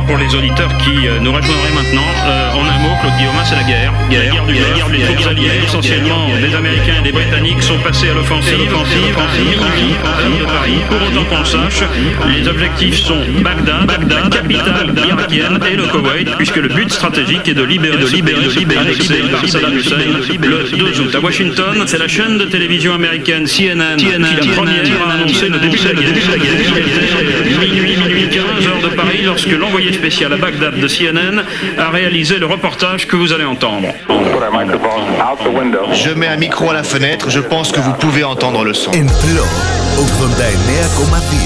pour les auditeurs qui nous rejoindraient maintenant. En un mot, Claude Guillaume, c'est la guerre. La guerre des troupes alliées, essentiellement des Américains et des Britanniques, sont passés à l'offensive de Paris. Pour autant qu'on le sache, les objectifs sont Bagdad, capitale irakienne, et le Koweït, puisque le but stratégique est de libérer par Saddam Hussein le 2 août. À Washington, c'est la chaîne de télévision américaine CNN qui la première a annoncé le début de la guerre. Minuit 15 heures de Paris, lorsque l'envoyé spécial à Bagdad de CNN a réalisé le reportage que vous allez entendre. Je mets un micro à la fenêtre, je pense que vous pouvez entendre le son. En Flow, 89,2.